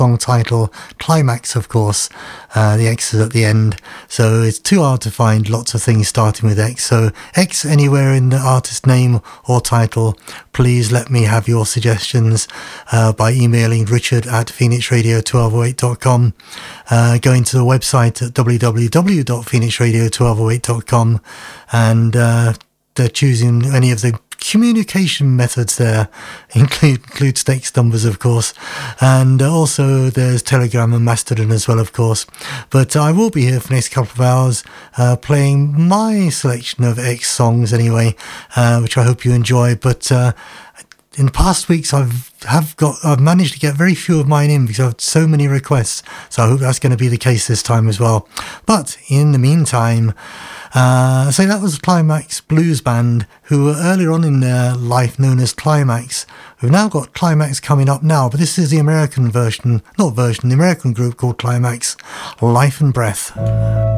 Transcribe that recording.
song title, Climax, of course. The X is at the end, so it's too hard to find lots of things starting with X. So X anywhere in the artist name or title. Please let me have your suggestions by emailing richard@phoenixradio1208.com, going to the website at www.phoenixradio1208.com, and they're choosing any of the communication methods there, includes text numbers, of course, and also there's Telegram and Mastodon as well, of course. But I will be here for the next couple of hours playing my selection of X songs anyway, which I hope you enjoy. But in the past weeks I've managed to get very few of mine in because I've had so many requests, so I hope that's going to be the case this time as well. But in the meantime, so that was Climax Blues Band, who were earlier on in their life known as Climax. We've now got Climax coming up now, but this is the American version, the American group called Climax, Life and Breath.